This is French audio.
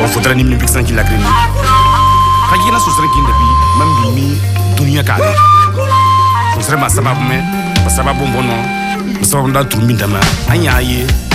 faudra ni mi bixan ki la greni kagina susre ki ndabi mam mi dunia kale susre ma sababu me sababu mbono sababu nda turmi ndama anya ye